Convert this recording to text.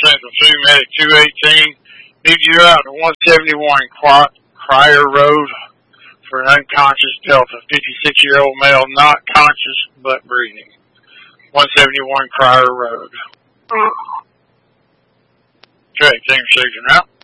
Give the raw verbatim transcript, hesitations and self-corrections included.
Central two Medic two eighteen. Need you out to one seventy-one Crier Road for an unconscious Delta. fifty-six-year-old male, not conscious but breathing. one seventy-one Crier Road. Okay, James Surgeon out.